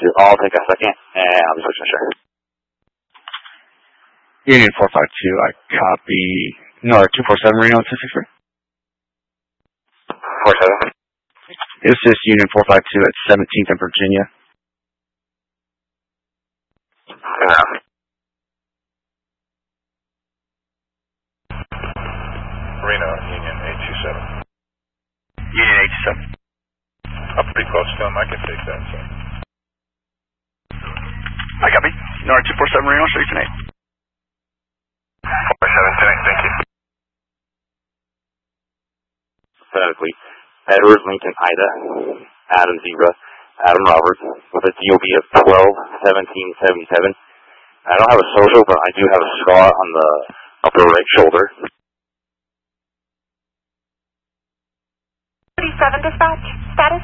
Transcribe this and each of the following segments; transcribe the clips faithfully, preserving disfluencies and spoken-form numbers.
two. I'll take a second, and I'll be switching to share. Union four five two, I copy. No, two four seven Reno two six three. four seven. This is Union four five two at seventeenth and Virginia. Yeah. Reno, Union eight two seven. Union eight two seven. I'm pretty close to him. I can take that, so. I copy. Nora two four seven Reno, show you tonight. four seven tonight, thank you. Phonetically, Edward Lincoln Ida, Adam Zebra, Adam Roberts, with a D O B of twelve seventeen seventy-seven. I don't have a social, but I do have a scar on the upper right shoulder. thirty-seven dispatch, status?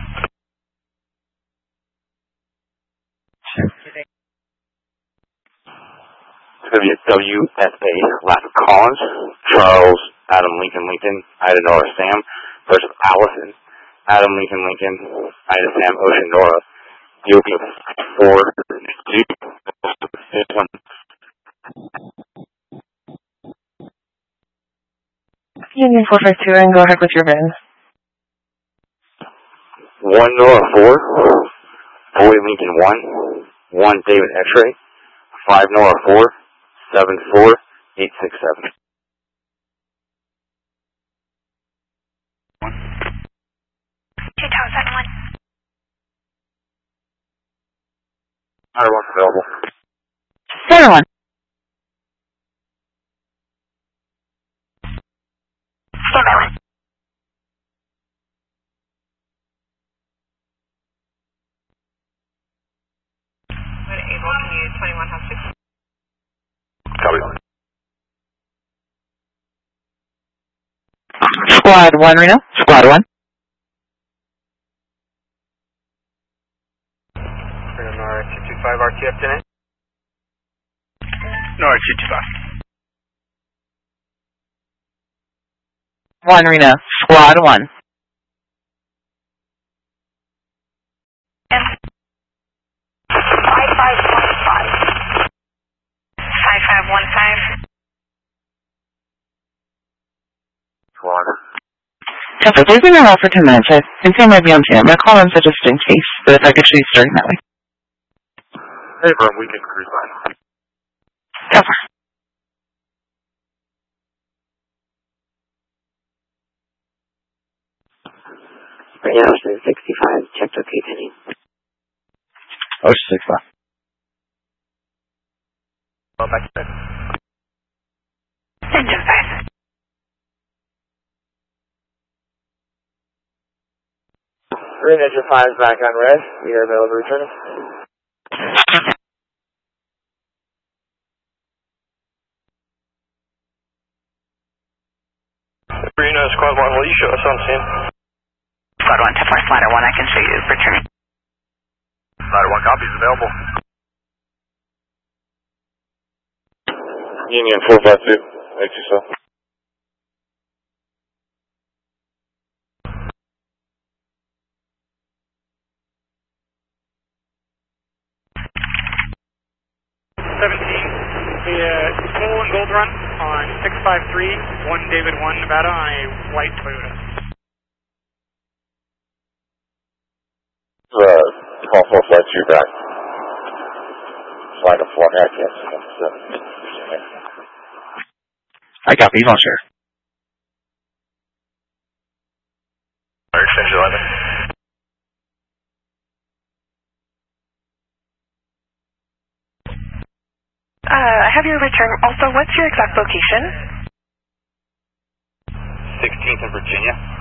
It's going to be a W S A, Lack of Collins, Charles, Adam Lincoln Lincoln, Ida Nora Sam, versus Allison, Adam Lincoln Lincoln, Ida Sam Ocean Nora, D O B of four two. Union four five two, and go ahead with your V I N. one Nora four, Boy Lincoln one, one David X-ray, five Nora four, seven four eight six seven. two thousand one. Center one available. Center one. Stand by one. Able to use twenty-one half six. Copy. Squad one, Reno. Squad one. Nora two two five R T F tonight. Nora two two five. One, Reno. Squad one. five five one five. five five one five. Squad. Copy. Please be around for ten minutes. I think I might be on camera. Call in just in case, but if I could show you starting that way. Hey, bro, we can cruise by. Cover. Ocean sixty-five, checked okay, Penny. Ocean sixty-five. Well, back to bed. Engine five. Green Engine five is back on red. We are available to return. Reno, Squad one, will you show us on scene? Squad one, Teflar Slider one, I can show you returning. Slider one, copies available. Union four five two, eight two seven. seventeen, the uh, Toll and Gold Run on six five three, one David one Nevada on a white Toyota. Uh, call four five two back. Slide a flight, I can't see them. So. I got these on share. Extension eleven. Uh, I have your return. Also, what's your exact location? sixteenth in Virginia.